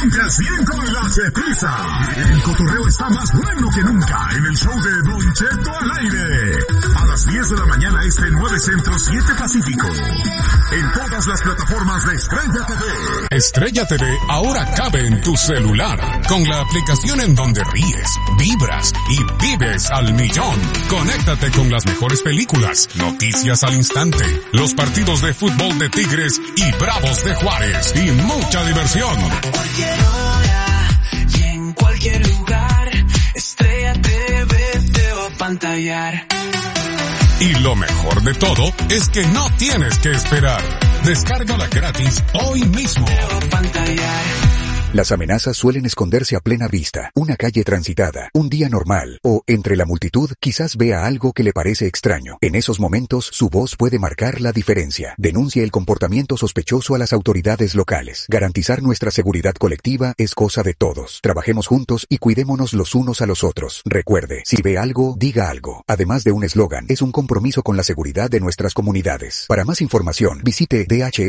Ponte al 100 con la Chetiza. El cotorreo está más bueno que nunca en el show de Don Cheto al aire. A las 10 de la mañana 9 Centro, 7 Pacífico. En todas las plataformas de Estrella TV. Estrella TV ahora cabe en tu celular. Con la aplicación en donde ríes, vibras y vives al millón. Conéctate con las mejores películas, noticias al instante, los partidos de fútbol de Tigres y Bravos de Juárez y mucha diversión. A cualquier hora y en cualquier lugar, Estrella TV te va a pantallar. Y lo mejor de todo es que no tienes que esperar. Descárgala gratis hoy mismo. Las amenazas suelen esconderse a plena vista, una calle transitada, un día normal, o entre la multitud quizás vea algo que le parece extraño. En esos momentos, su voz puede marcar la diferencia. Denuncie el comportamiento sospechoso a las autoridades locales. Garantizar nuestra seguridad colectiva es cosa de todos. Trabajemos juntos y cuidémonos los unos a los otros. Recuerde, si ve algo, diga algo. Además de un eslogan, es un compromiso con la seguridad de nuestras comunidades. Para más información, visite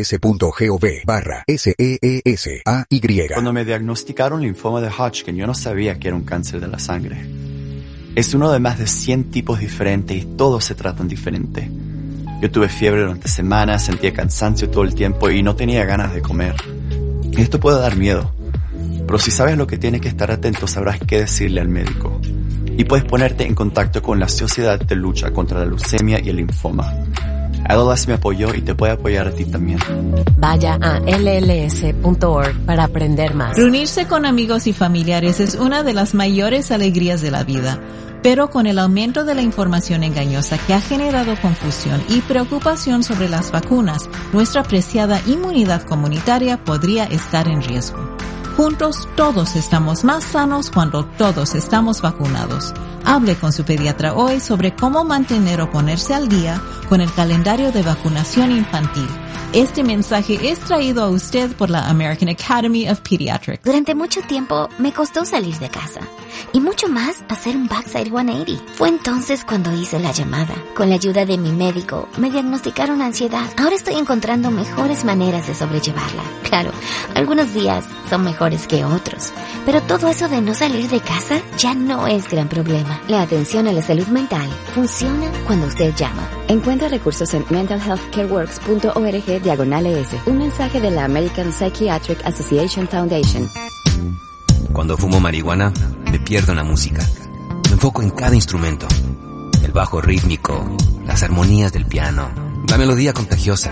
dhs.gov/SEESAY. Cuando me diagnosticaron linfoma de Hodgkin, yo no sabía que era un cáncer de la sangre. Es uno de más de 100 tipos diferentes y todos se tratan diferente. Yo tuve fiebre durante semanas, sentía cansancio todo el tiempo y no tenía ganas de comer. Esto puede dar miedo, pero si sabes lo que tienes que estar atento, sabrás qué decirle al médico. Y puedes ponerte en contacto con la Sociedad de Lucha contra la Leucemia y el Linfoma. ALS me apoyó y te puede apoyar a ti también. Vaya a lls.org para aprender más. Reunirse con amigos y familiares es una de las mayores alegrías de la vida. Pero con el aumento de la información engañosa que ha generado confusión y preocupación sobre las vacunas, nuestra preciada inmunidad comunitaria podría estar en riesgo. Juntos todos estamos más sanos cuando todos estamos vacunados. Hable con su pediatra hoy sobre cómo mantener o ponerse al día con el calendario de vacunación infantil. Este mensaje es traído a usted por la American Academy of Pediatrics. Durante mucho tiempo me costó salir de casa y mucho más hacer un backside 180. Fue entonces cuando hice la llamada. Con la ayuda de mi médico me diagnosticaron ansiedad. Ahora estoy encontrando mejores maneras de sobrellevarla. Claro, algunos días son mejores que otros, pero todo eso de no salir de casa ya no es gran problema. La atención a la salud mental funciona cuando usted llama. Encuentra recursos en mentalhealthcareworks.org/ES. Un mensaje de la American Psychiatric Association Foundation. Cuando fumo marihuana, me pierdo en la música. Me enfoco en cada instrumento. El bajo rítmico, las armonías del piano, la melodía contagiosa.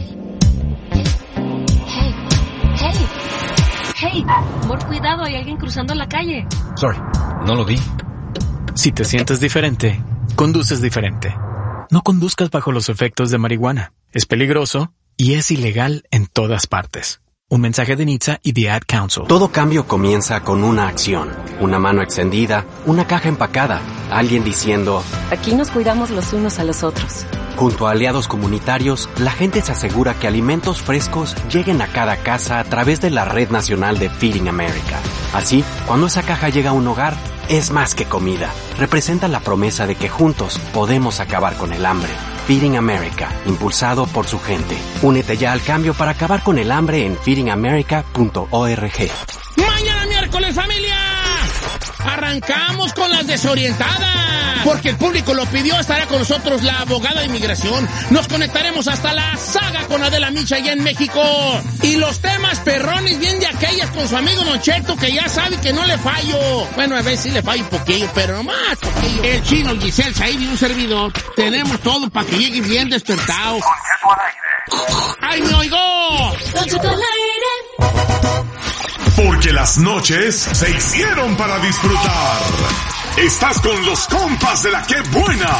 Hey, amor, cuidado, hay alguien cruzando la calle. Sorry, no lo vi. Si te sientes diferente, conduces diferente. No conduzcas bajo los efectos de marihuana. Es peligroso y es ilegal en todas partes. Un mensaje de NHTSA y The Ad Council. Todo cambio comienza con una acción. Una mano extendida, una caja empacada, alguien diciendo: aquí nos cuidamos los unos a los otros. Junto a aliados comunitarios, la gente se asegura que alimentos frescos lleguen a cada casa a través de la Red Nacional de Feeding America. Así, cuando esa caja llega a un hogar, es más que comida. Representa la promesa de que juntos podemos acabar con el hambre. Feeding America, impulsado por su gente. Únete ya al cambio para acabar con el hambre en feedingamerica.org. Mañana miércoles, familia, arrancamos con las desorientadas, porque el público lo pidió. Estará con nosotros la abogada de inmigración. Nos conectaremos hasta la saga con Adela Micha allá en México. Y los temas perrones, bien de aquellas con su amigo Don Cheto, que ya sabe que no le fallo. Bueno, a veces sí le fallo un poquillo, pero nomás poquillo. El Chino, Giselle, Said y un servidor. Tenemos todo para que llegue bien despertado. ¡Ay, me oigo! Don Cheto al aire. Porque las noches se hicieron para disfrutar. Estás con los compas de la Que Buena.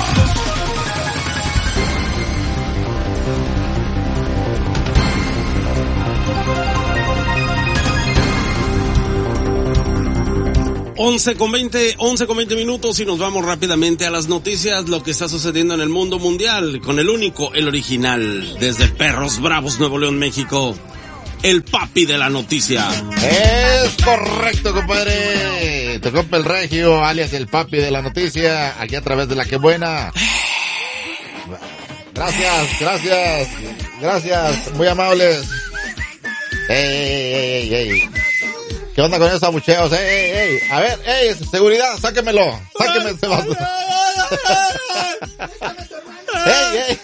Once con 20 minutos y nos vamos rápidamente a las noticias, lo que está sucediendo en el mundo mundial, con el único, el original, desde Perros Bravos, Nuevo León, México, el papi de la noticia. Es correcto, compadre. Te compa el Regio, alias el papi de la noticia, aquí a través de la Que Buena. Gracias, muy amables. Ey. ¿Qué onda con esos abucheos? ¡Ey! A ver, seguridad, sáquemelo. Sáqueme ese vato. ¡Ey!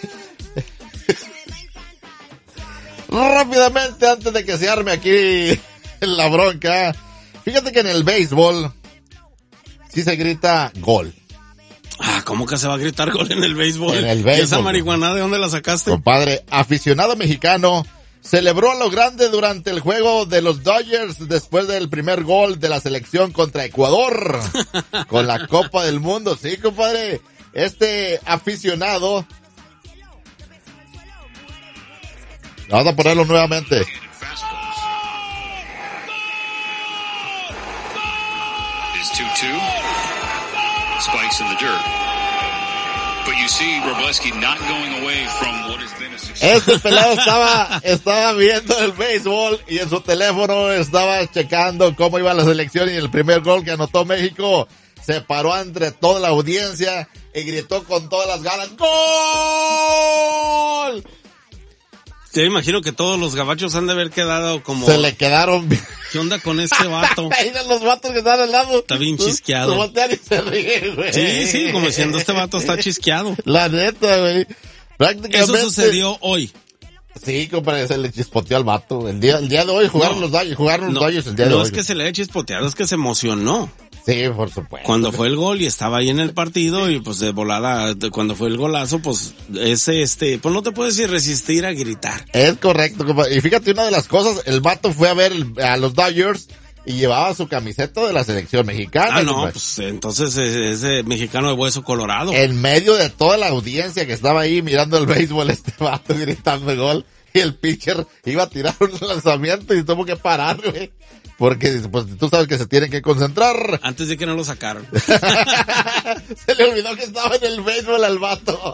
Rápidamente, antes de que se arme aquí la bronca, fíjate que en el béisbol sí se grita gol. ¿Cómo que se va a gritar gol en el béisbol? En el béisbol. ¿Y esa marihuana de dónde la sacaste? Compadre, aficionado mexicano celebró a lo grande durante el juego de los Dodgers después del primer gol de la selección contra Ecuador con la Copa del Mundo. Sí, compadre, este aficionado... Vamos a ponerlo nuevamente. Is 2-2. Spikes in the dirt. But you see Robleski not going away from what has been a success. Este pelado estaba viendo el béisbol y en su teléfono estaba checando cómo iba la selección y el primer gol que anotó México se paró entre toda la audiencia y gritó con todas las ganas, ¡gol! Te imagino que todos los gabachos han de haber quedado como... Se le quedaron... ¿Qué onda con este vato? Miren los vatos que están al lado. Está bien chisqueado. Se voltean y se ríen, güey. Sí, como diciendo, este vato está chisqueado. La neta, güey. Prácticamente... Eso sucedió hoy. Sí, compadre, se le chispoteó al vato. El día de hoy jugaron los Dodgers el día de hoy. No es que se le haya chispoteado, es que se emocionó. Sí, por supuesto. Cuando fue el gol y estaba ahí en el partido y pues de volada, cuando fue el golazo, pues pues no te puedes resistir a gritar. Es correcto, compadre. Y fíjate una de las cosas, el vato fue a ver a los Dodgers y llevaba su camiseta de la selección mexicana. No, pues entonces ese mexicano de hueso colorado. En medio de toda la audiencia que estaba ahí mirando el béisbol, este vato gritando el gol y el pitcher iba a tirar un lanzamiento y tuvo que parar, güey. Porque pues tú sabes que se tienen que concentrar. Antes de que no lo sacaron. Se le olvidó que estaba en el béisbol al vato.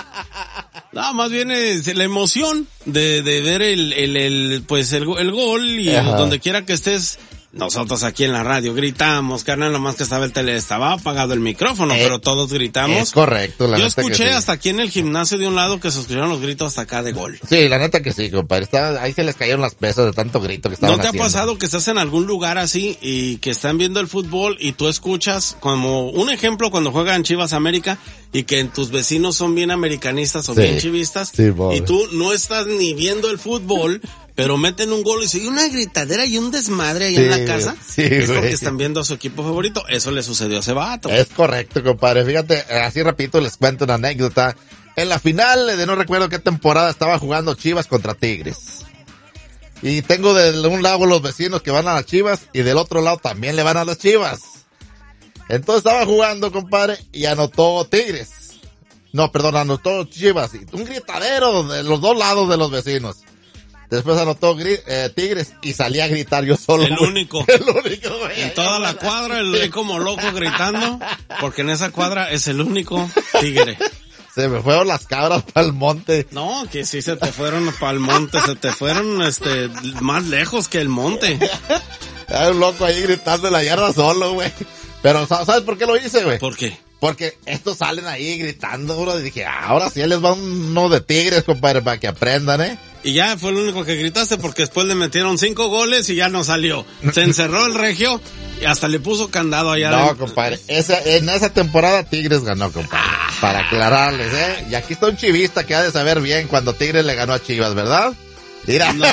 No, más bien es la emoción de ver el gol y donde quiera que estés. Nosotros aquí en la radio gritamos, carnal, nomás que estaba apagado el micrófono, pero todos gritamos. Es correcto, la neta. Yo escuché hasta aquí en el gimnasio de un lado que se escucharon los gritos hasta acá de gol. Sí, la neta que sí, compadre. Ahí se les cayeron las pesas de tanto grito que estaban haciendo. ¿No te ha pasado que estás en algún lugar así y que están viendo el fútbol y tú escuchas como un ejemplo cuando juegan Chivas América y que en tus vecinos son bien americanistas o bien chivistas y tú no estás ni viendo el fútbol, pero meten un gol y sigue una gritadera y un desmadre ahí en la casa? Sí, es porque están viendo a su equipo favorito. Eso le sucedió a ese vato. Es correcto, compadre. Fíjate, así rapidito les cuento una anécdota. En la final de no recuerdo qué temporada estaba jugando Chivas contra Tigres. Y tengo de un lado los vecinos que van a las Chivas y del otro lado también le van a las Chivas. Entonces estaba jugando, compadre, y anotó Tigres. No, perdón, anotó Chivas. Un gritadero de los dos lados de los vecinos. Después anotó Tigres y salí a gritar yo solo. El único, güey. En toda la cuadra, el como loco gritando, porque en esa cuadra es el único tigre. Se me fueron las cabras para el monte. No, que sí se te fueron para el monte, se te fueron más lejos que el monte. Hay un loco ahí gritando en la yarda solo, güey. Pero ¿sabes por qué lo hice, güey? ¿Por qué? Porque estos salen ahí gritando, bro, y dije, ahora sí les va uno de Tigres, compadre, para que aprendan, ¿eh? Y ya fue el único que gritaste porque después le metieron 5 goles y ya no salió. Se encerró el regio y hasta le puso candado allá. No, compadre, en esa temporada Tigres ganó, compadre. Para aclararles, ¿eh? Y aquí está un chivista que ha de saber bien cuando Tigres le ganó a Chivas, ¿verdad? Mira. No.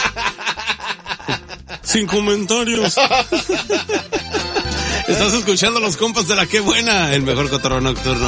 Sin comentarios. Estás escuchando los compas de la Qué Buena, el mejor cotorreo nocturno.